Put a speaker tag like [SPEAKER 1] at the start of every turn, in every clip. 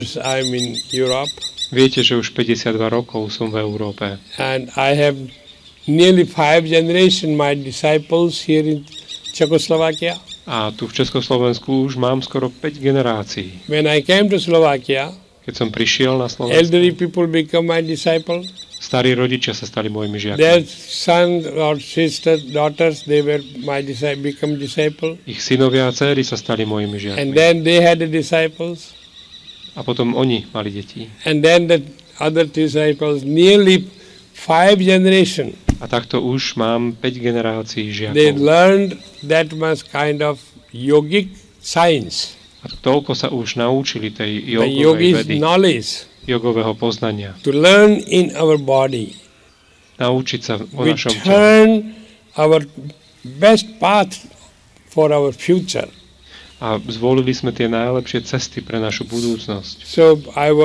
[SPEAKER 1] I'm in Europe.
[SPEAKER 2] Viete, že už 52 rokov som v Európe.
[SPEAKER 1] And I have nearly 5 generations my disciples here in Czechoslovakia.
[SPEAKER 2] A tu v Československu už mám skoro 5 generácií.
[SPEAKER 1] When I came to Slovakia,
[SPEAKER 2] keď som prišiel na
[SPEAKER 1] elderly
[SPEAKER 2] Slovensku,
[SPEAKER 1] people become my disciples.
[SPEAKER 2] starí rodičia sa stali mojimi žiakmi.
[SPEAKER 1] Their sons or sisters, daughters, they were my become disciples.
[SPEAKER 2] Ich synovia a céry sa stali mojimi žiakmi.
[SPEAKER 1] And then they had the disciples.
[SPEAKER 2] A potom oni mali deti.
[SPEAKER 1] And then the other disciples, nearly 5 generations.
[SPEAKER 2] A takto už mám 5 generácií
[SPEAKER 1] They
[SPEAKER 2] žiakov.
[SPEAKER 1] learned that much kind of yogic science.
[SPEAKER 2] A toľko sa už naučili tej
[SPEAKER 1] The
[SPEAKER 2] jogovej
[SPEAKER 1] yogi's
[SPEAKER 2] vedy,
[SPEAKER 1] knowledge
[SPEAKER 2] jogového poznania.
[SPEAKER 1] to learn in our body.
[SPEAKER 2] Naučiť sa o
[SPEAKER 1] We
[SPEAKER 2] našom tele.
[SPEAKER 1] turn our best path for our future.
[SPEAKER 2] A zvolili sme tie najlepšie cesty pre našu budúcnosť.
[SPEAKER 1] So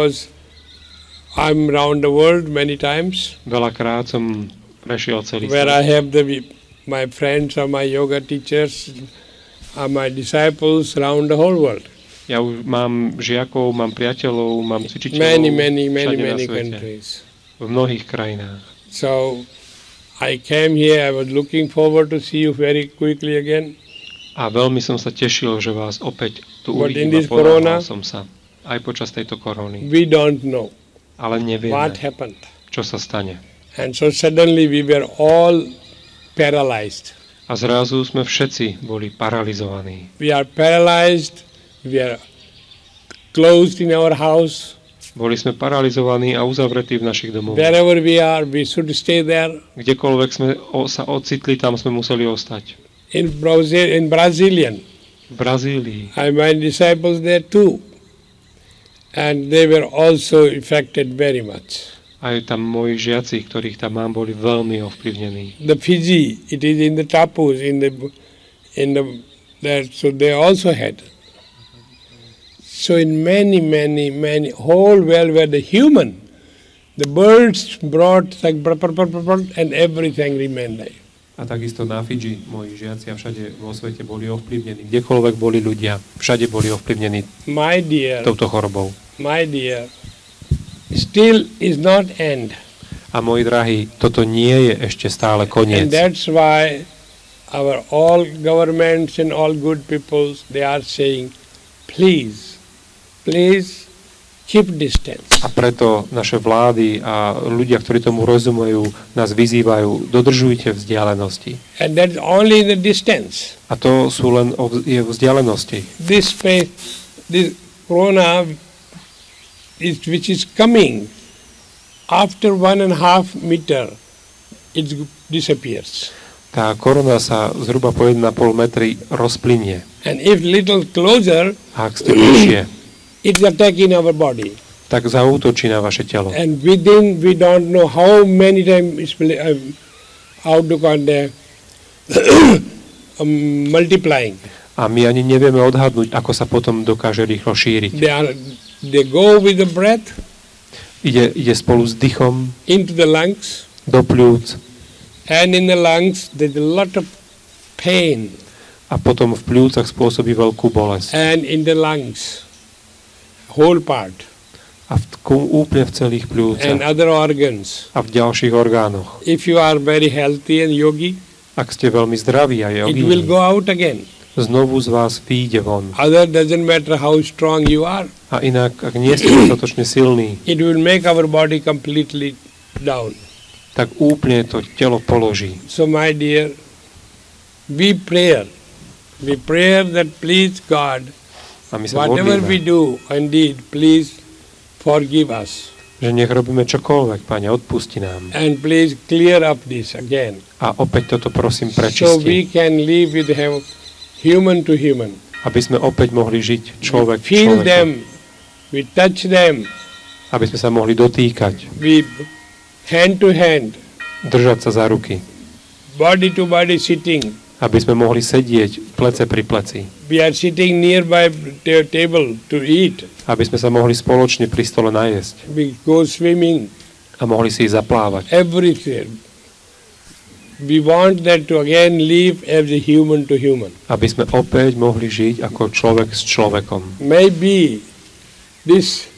[SPEAKER 1] I'm around the world many times,
[SPEAKER 2] Veľakrát som prešiel celý
[SPEAKER 1] where I
[SPEAKER 2] svet.
[SPEAKER 1] have my friends or my yoga teachers, my disciples around the whole world.
[SPEAKER 2] Ja už mám žiakov, mám priateľov, mám cvičiteľov
[SPEAKER 1] Many
[SPEAKER 2] všade na svete,
[SPEAKER 1] countries.
[SPEAKER 2] v mnohých krajinách.
[SPEAKER 1] So I came here, I was looking forward to see you very quickly again.
[SPEAKER 2] A veľmi som sa tešil, že vás opäť tu
[SPEAKER 1] But in
[SPEAKER 2] uvidím a
[SPEAKER 1] this corona,
[SPEAKER 2] ponáhľal som sa. Aj počas tejto korony.
[SPEAKER 1] we don't know
[SPEAKER 2] Ale nevieme,
[SPEAKER 1] what happened.
[SPEAKER 2] čo sa stane.
[SPEAKER 1] And so suddenly we were all paralyzed.
[SPEAKER 2] A zrazu sme všetci boli paralizovaní.
[SPEAKER 1] We are paralyzed, we are closed in our house.
[SPEAKER 2] Boli sme paralizovaní a uzavretí v našich domoch.
[SPEAKER 1] Wherever we are, we should stay there.
[SPEAKER 2] Kdekoľvek sme sa ocitli, tam sme museli ostať.
[SPEAKER 1] In Brazilian,
[SPEAKER 2] V Brazílii.
[SPEAKER 1] I my disciples there too. And they were also affected very much.
[SPEAKER 2] Aj tam moji žiaci, ktorých tam mám, boli veľmi ovplyvnení.
[SPEAKER 1] The Fiji, it is in the Tapus, so they also had. So in many, whole world where the human, the birds brought like and everything remained like.
[SPEAKER 2] A takisto na Fidži moji žiaci a všade vo svete boli ovplyvnení. Kdekoľvek boli ľudia, všade boli ovplyvnení
[SPEAKER 1] My dear,
[SPEAKER 2] touto chorobou.
[SPEAKER 1] still is not end.
[SPEAKER 2] A môj drahý, toto nie je ešte stále
[SPEAKER 1] And
[SPEAKER 2] koniec.
[SPEAKER 1] that's why our all governments and all good peoples, they are saying, please keep distance.
[SPEAKER 2] A preto naše vlády a ľudia, ktorí tomu rozumejú, nás vyzývajú, dodržujte vzdialenosti.
[SPEAKER 1] And that's only the distance.
[SPEAKER 2] A to sú len je vzdialenosti.
[SPEAKER 1] This corona which is coming after 1.5 meter, it disappears.
[SPEAKER 2] Tá korona sa zhruba po 1,5 metri rozplynie.
[SPEAKER 1] And if little closer,
[SPEAKER 2] A ak ste bližšie,
[SPEAKER 1] it's attacking our body.
[SPEAKER 2] tak zaútočí na vaše telo.
[SPEAKER 1] And within, we don't know how many times it's multiplying.
[SPEAKER 2] A my ani nevieme odhadnúť, ako sa potom dokáže rýchlo šíriť.
[SPEAKER 1] They go with the breath
[SPEAKER 2] Ide spolu s dychom
[SPEAKER 1] into the lungs,
[SPEAKER 2] do pľúc
[SPEAKER 1] and in the lungs there's a lot of pain.
[SPEAKER 2] a potom v pľúcach spôsobí veľkú bolesť.
[SPEAKER 1] And in the lungs, whole part,
[SPEAKER 2] A úplne v celých
[SPEAKER 1] and
[SPEAKER 2] pľúcach
[SPEAKER 1] other organs.
[SPEAKER 2] a v ďalších orgánoch.
[SPEAKER 1] If you are very healthy and yogi,
[SPEAKER 2] Ak ste veľmi zdraví a
[SPEAKER 1] it will
[SPEAKER 2] jogíni,
[SPEAKER 1] go out again.
[SPEAKER 2] znovu z vás vyjde von.
[SPEAKER 1] Other doesn't matter how strong you are.
[SPEAKER 2] A inak, ak nie ste dostatočne silní,
[SPEAKER 1] It will make our body completely down.
[SPEAKER 2] tak úplne to telo položí.
[SPEAKER 1] So my dear, we pray that please God,
[SPEAKER 2] A my sa
[SPEAKER 1] whatever we
[SPEAKER 2] modlíme,
[SPEAKER 1] do indeed, please forgive us.
[SPEAKER 2] že nech robíme čokoľvek, Pane, odpusti nám.
[SPEAKER 1] And please clear up this again.
[SPEAKER 2] A opäť toto prosím
[SPEAKER 1] So we
[SPEAKER 2] prečisti,
[SPEAKER 1] can live with human to human.
[SPEAKER 2] aby sme opäť mohli žiť človek k
[SPEAKER 1] Feel
[SPEAKER 2] človeku.
[SPEAKER 1] them, we touch them,
[SPEAKER 2] Aby sme sa mohli dotýkať,
[SPEAKER 1] we hand to hand,
[SPEAKER 2] držať sa za ruky.
[SPEAKER 1] body to body sitting.
[SPEAKER 2] Aby sme mohli sedieť plece pri pleci.
[SPEAKER 1] We are sitting nearby the table to eat.
[SPEAKER 2] Aby sme sa mohli spoločne pri stole najesť.
[SPEAKER 1] We go swimming,
[SPEAKER 2] A mohli si zaplávať.
[SPEAKER 1] everything. We want that to again live as a human to human.
[SPEAKER 2] Aby sme opäť mohli žiť ako človek s človekom.
[SPEAKER 1] Maybe this